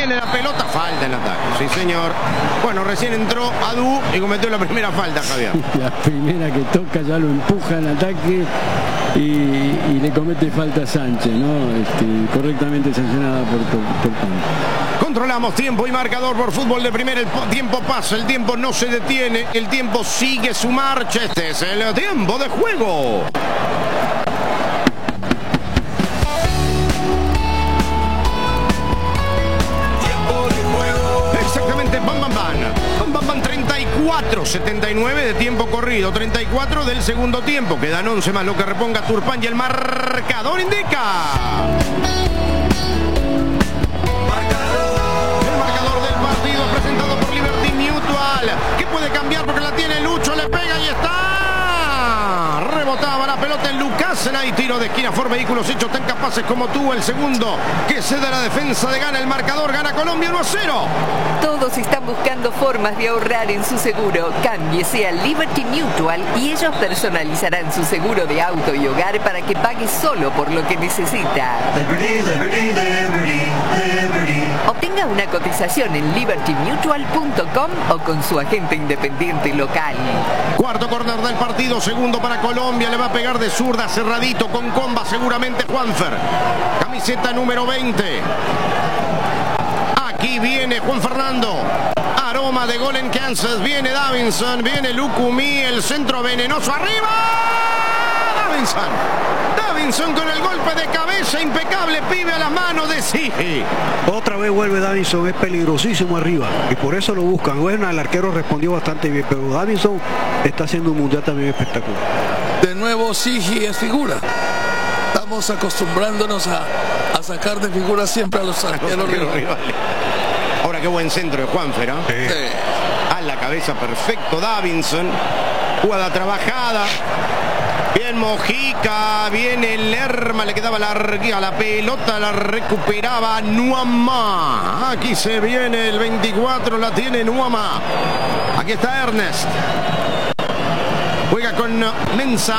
tiene la pelota, falta en ataque, sí señor. Bueno, recién entró Adu y cometió la primera falta, Javier. La primera que toca ya lo empuja en ataque y le comete falta a Sánchez, ¿no? Correctamente sancionada por tanto. Controlamos tiempo y marcador por Fútbol de Primera. El tiempo pasa, el tiempo no se detiene, el tiempo sigue su marcha. Este es el tiempo de juego. Exactamente, bam, bam, bam. Bam, bam, bam, 34-79 de tiempo corrido, 34 del segundo tiempo. Quedan 11 más lo que reponga Turpán y el marcador indica. ¿Qué puede cambiar? Porque la tiene Lucho, le pega y está. Rebotaba la pelota en Lucasena y tiro de esquina. For Vehículos Hechos tan capaces como tú. El segundo que cede a la defensa de gana el marcador. Gana Colombia 1-0. Todos están buscando formas de ahorrar en su seguro. Cámbiese a Liberty Mutual y ellos personalizarán su seguro de auto y hogar para que pague solo por lo que necesita. Obtenga una cotización en libertymutual.com o con su agente independiente local. Cuarto córner del partido, segundo para Colombia, le va a pegar de zurda, cerradito, con comba seguramente Juanfer. Camiseta número 20. Aquí viene Juan Fernando. Aroma de gol en Kansas, viene Davinson, viene Lucumí, el centro venenoso arriba. Davinson con el golpe de cabeza, impecable, pibe a las manos de Sigi. Otra vez vuelve Davinson, es peligrosísimo arriba y por eso lo buscan. Bueno, el arquero respondió bastante bien, pero Davinson está haciendo un mundial también espectacular. De nuevo Sigi es figura. Estamos acostumbrándonos a sacar de figura siempre a los arqueros rivales. Ahora qué buen centro de Juanfer, ¿eh? Sí. A la cabeza, perfecto Davinson. Jugada trabajada. Bien Mojica, viene Lerma, le quedaba larga la pelota, la recuperaba Nuama. Aquí se viene el 24, la tiene Nuama. Aquí está Ernest. Juega con Mensa.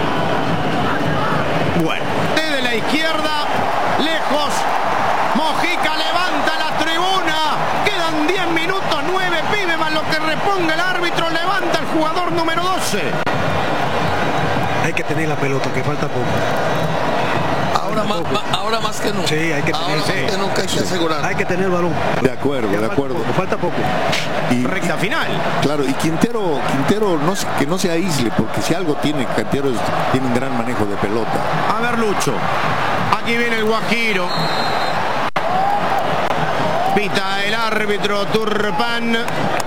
Bueno, desde la izquierda, lejos. Mojica levanta la tribuna. Quedan 10 minutos, 9 pibes más lo que reponga el árbitro. Levanta el jugador número 12. Hay que tener la pelota, que falta poco. Ahora más que nunca. Sí, hay que tener. Más que nunca hay que asegurar. Hay que tener el balón. De acuerdo, de acuerdo. Falta poco. Y recta final. Claro, y Quintero que no se aísle, porque si algo tiene Quintero tiene un gran manejo de pelota. A ver, Lucho. Aquí viene el Guajiro. Pita el árbitro Turpán.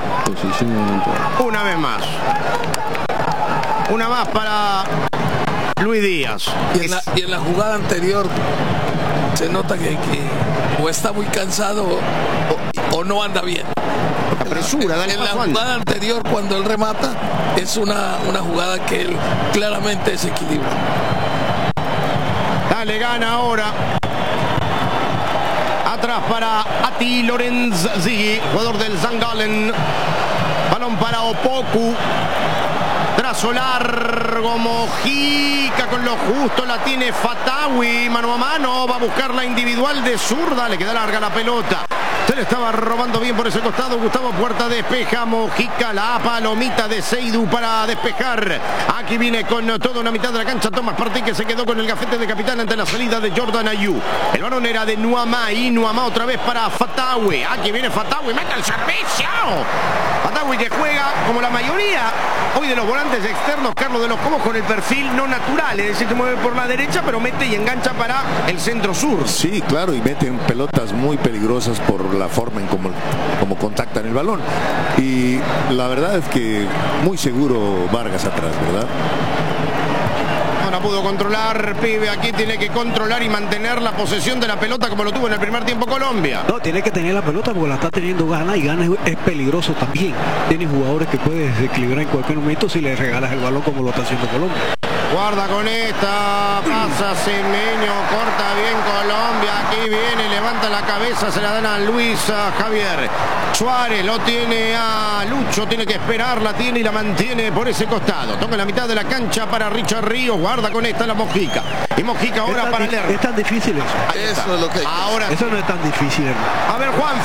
Una vez más. Una más para Luis Díaz. Y en la jugada anterior se nota que o está muy cansado o no anda bien. Apresura, en la jugada anterior, cuando él remata, es una jugada que él claramente desequilibra. Dale, gana ahora. Atrás para Ati Lorenzi, jugador del Zangalen. Balón para Opoku. Trazo largo, Mojica con lo justo, la tiene Fatawi, mano a mano, va a buscar la individual de zurda, le queda larga la pelota. Se le estaba robando bien por ese costado. Gustavo Puerta despeja. Mojica, la palomita de Seidu para despejar. Aquí viene con toda una mitad de la cancha Tomás Partí, que se quedó con el gafete de capitán ante la salida de Jordan Ayew. El balón era de Nuama y Nuama otra vez para Fatawi. Aquí viene Fatawi, mete el servicio. Fatawi que juega como la mayoría hoy de los volantes externos, Carlos de los Cobos, con el perfil no natural. Es decir, se mueve por la derecha, pero mete y engancha para el centro sur. Sí, claro, y meten pelotas muy peligrosas por la forma en como contactan el balón. Y la verdad es que muy seguro Vargas atrás, ¿verdad? No pudo controlar, pibe. Aquí tiene que controlar y mantener la posesión de la pelota como lo tuvo en el primer tiempo Colombia. No, tiene que tener la pelota porque la está teniendo Gana, y Gana es peligroso también. Tiene jugadores que puede desequilibrar en cualquier momento si le regalas el balón como lo está haciendo Colombia. Guarda con esta, pasa Semeño, corta bien Colombia, aquí viene, levanta la cabeza, se la dan a Luis Javier Suárez, lo tiene a Lucho, tiene que esperar, la tiene y la mantiene por ese costado. Toca la mitad de la cancha para Richard Ríos, guarda con esta la Mojica. Y Mojica ahora para Lerma. Es tan difícil eso. Eso es lo que hay. Ahora eso no es tan difícil, hermano. A ver, Juan.